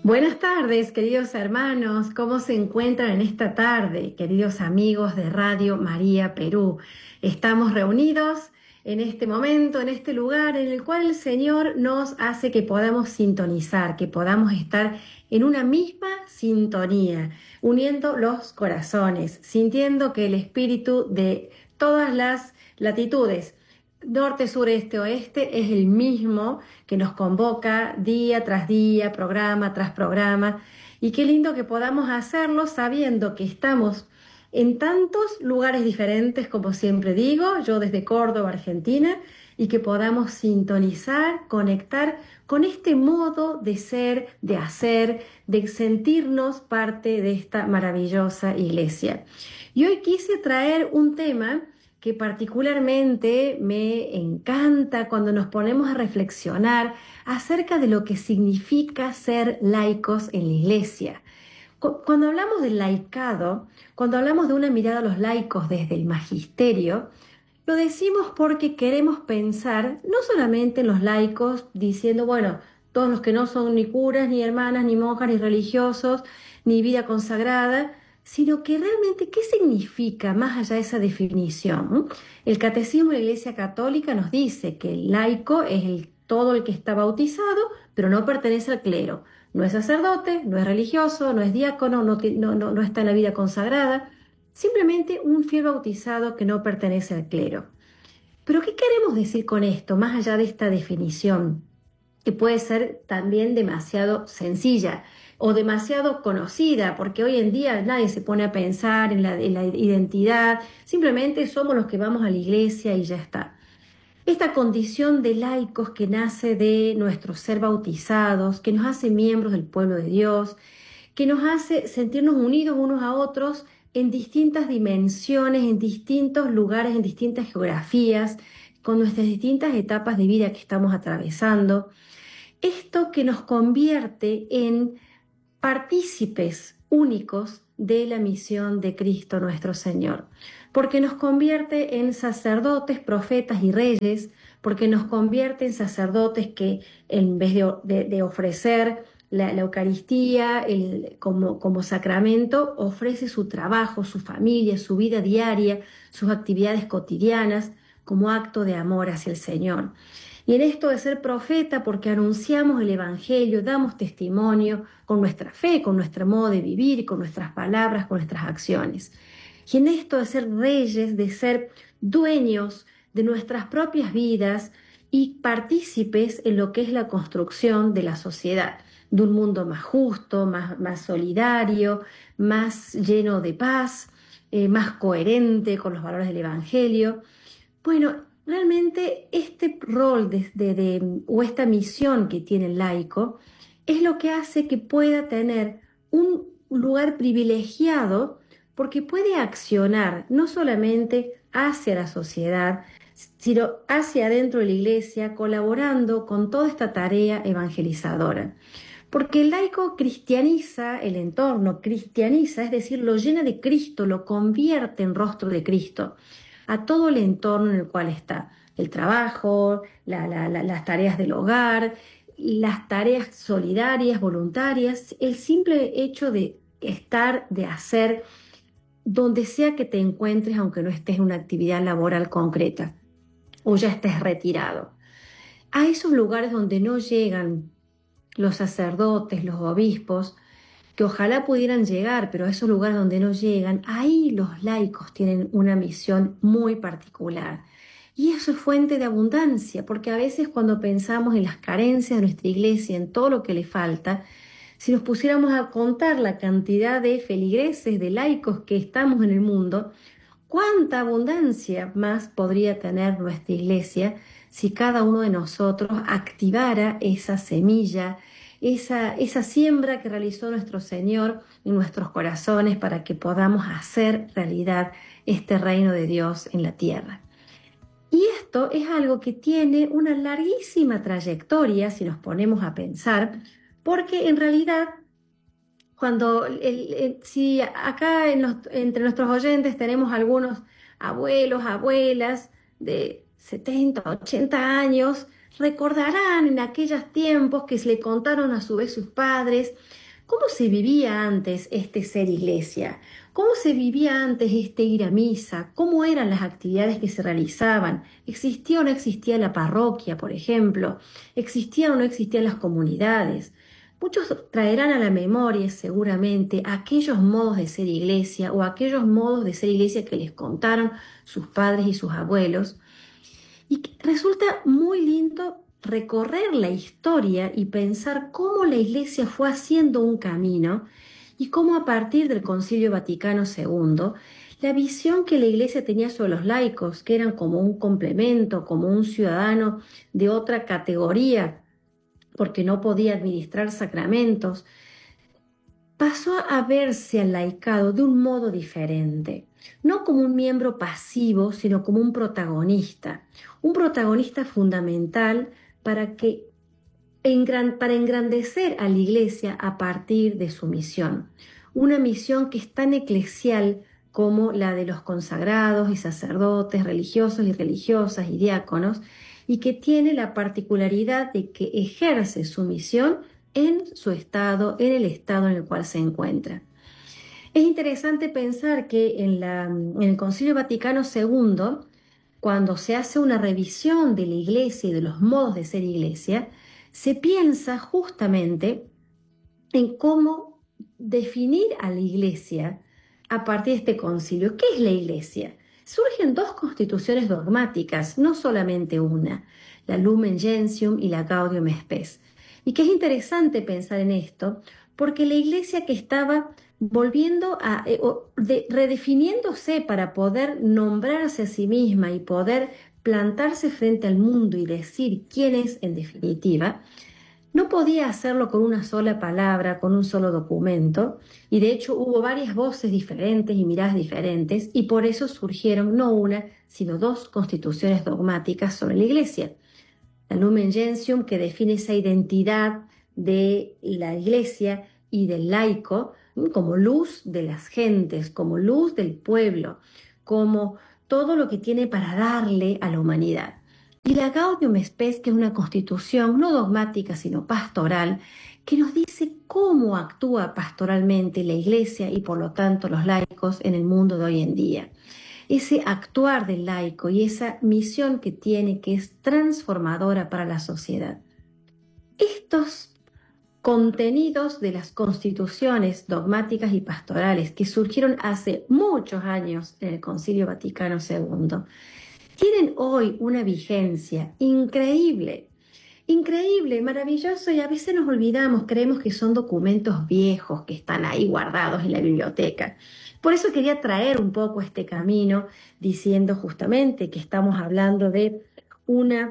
Buenas tardes, queridos hermanos. ¿Cómo se encuentran en esta tarde, queridos amigos de Radio María Perú? Estamos reunidos en este momento, en este lugar en el cual el Señor nos hace que podamos sintonizar, que podamos estar en una misma sintonía, uniendo los corazones, sintiendo que el espíritu de todas las latitudes, norte, sur, este, oeste, es el mismo que nos convoca día tras día, programa tras programa. Y qué lindo que podamos hacerlo sabiendo que estamos en tantos lugares diferentes, como siempre digo, yo desde Córdoba, Argentina, y que podamos sintonizar, conectar con este modo de ser, de hacer, de sentirnos parte de esta maravillosa iglesia. Y hoy quise traer un tema que particularmente me encanta cuando nos ponemos a reflexionar acerca de lo que significa ser laicos en la iglesia. Cuando hablamos del laicado, cuando hablamos de una mirada a los laicos desde el magisterio, lo decimos porque queremos pensar no solamente en los laicos diciendo, bueno, todos los que no son ni curas, ni hermanas, ni monjas, ni religiosos, ni vida consagrada, sino que realmente qué significa más allá de esa definición. El Catecismo de la Iglesia Católica nos dice que el laico es todo el que está bautizado, pero no pertenece al clero. No es sacerdote, no es religioso, no es diácono, no está en la vida consagrada, simplemente un fiel bautizado que no pertenece al clero. Pero ¿qué queremos decir con esto, más allá de esta definición, que puede ser también demasiado sencilla o demasiado conocida, porque hoy en día nadie se pone a pensar en la identidad, simplemente somos los que vamos a la iglesia y ya está? Esta condición de laicos que nace de nuestro ser bautizados, que nos hace miembros del pueblo de Dios, que nos hace sentirnos unidos unos a otros en distintas dimensiones, en distintos lugares, en distintas geografías, con nuestras distintas etapas de vida que estamos atravesando. Esto que nos convierte en partícipes únicos de la misión de Cristo nuestro Señor, porque nos convierte en sacerdotes, profetas y reyes, porque nos convierte en sacerdotes que en vez de ofrecer la Eucaristía como sacramento, ofrece su trabajo, su familia, su vida diaria, sus actividades cotidianas como acto de amor hacia el Señor. Y en esto de ser profeta, porque anunciamos el Evangelio, damos testimonio con nuestra fe, con nuestro modo de vivir, con nuestras palabras, con nuestras acciones. Y en esto de ser reyes, de ser dueños de nuestras propias vidas y partícipes en lo que es la construcción de la sociedad, de un mundo más justo, más solidario, más lleno de paz, más coherente con los valores del Evangelio. Bueno, realmente este rol o esta misión que tiene el laico es lo que hace que pueda tener un lugar privilegiado porque puede accionar no solamente hacia la sociedad, sino hacia adentro de la iglesia, colaborando con toda esta tarea evangelizadora. Porque el laico cristianiza el entorno, cristianiza, es decir, lo llena de Cristo, lo convierte en rostro de Cristo a todo el entorno en el cual está. El trabajo, las tareas del hogar, las tareas solidarias, voluntarias, el simple hecho de estar, de hacer, donde sea que te encuentres, aunque no estés en una actividad laboral concreta o ya estés retirado. A esos lugares donde no llegan los sacerdotes, los obispos, que ojalá pudieran llegar, pero a esos lugares donde no llegan, ahí los laicos tienen una misión muy particular. Y eso es fuente de abundancia, porque a veces cuando pensamos en las carencias de nuestra iglesia, en todo lo que le falta, si nos pusiéramos a contar la cantidad de feligreses, de laicos que estamos en el mundo, ¿cuánta abundancia más podría tener nuestra iglesia si cada uno de nosotros activara esa semilla, esa siembra que realizó nuestro Señor en nuestros corazones para que podamos hacer realidad este reino de Dios en la tierra? Y esto es algo que tiene una larguísima trayectoria, si nos ponemos a pensar, porque en realidad si acá entre nuestros oyentes tenemos algunos abuelos, abuelas de 70, 80 años, recordarán en aquellos tiempos que se le contaron a su vez sus padres cómo se vivía antes este ser iglesia, cómo se vivía antes este ir a misa, cómo eran las actividades que se realizaban, existía o no existía la parroquia, por ejemplo, existían o no existían las comunidades. Muchos traerán a la memoria seguramente aquellos modos de ser iglesia o aquellos modos de ser iglesia que les contaron sus padres y sus abuelos. Y resulta muy lindo recorrer la historia y pensar cómo la iglesia fue haciendo un camino y cómo a partir del Concilio Vaticano II, la visión que la iglesia tenía sobre los laicos, que eran como un complemento, como un ciudadano de otra categoría, porque no podía administrar sacramentos, pasó a verse al laicado de un modo diferente, no como un miembro pasivo, sino como un protagonista fundamental para para engrandecer a la iglesia a partir de su misión, una misión que es tan eclesial como la de los consagrados y sacerdotes, religiosos y religiosas y diáconos, y que tiene la particularidad de que ejerce su misión en su estado, en el estado en el cual se encuentra. Es interesante pensar que en el Concilio Vaticano II, cuando se hace una revisión de la iglesia y de los modos de ser iglesia, se piensa justamente en cómo definir a la iglesia a partir de este concilio. ¿Qué es la iglesia? Surgen dos constituciones dogmáticas, no solamente una, la Lumen Gentium y la Gaudium Spes. Y que es interesante pensar en esto, porque la iglesia que estaba volviendo a, redefiniéndose para poder nombrarse a sí misma y poder plantarse frente al mundo y decir quién es en definitiva, no podía hacerlo con una sola palabra, con un solo documento, y de hecho hubo varias voces diferentes y miradas diferentes, y por eso surgieron no una, sino dos constituciones dogmáticas sobre la Iglesia. La Lumen Gentium, que define esa identidad de la Iglesia y del laico como luz de las gentes, como luz del pueblo, como todo lo que tiene para darle a la humanidad. Y la Gaudium Spes, que es una constitución no dogmática, sino pastoral, que nos dice cómo actúa pastoralmente la Iglesia y por lo tanto los laicos en el mundo de hoy en día. Ese actuar del laico y esa misión que tiene, que es transformadora para la sociedad. Estos contenidos de las constituciones dogmáticas y pastorales que surgieron hace muchos años en el Concilio Vaticano II, tienen hoy una vigencia increíble, increíble, maravilloso, y a veces nos olvidamos, creemos que son documentos viejos que están ahí guardados en la biblioteca. Por eso quería traer un poco este camino diciendo justamente que estamos hablando de una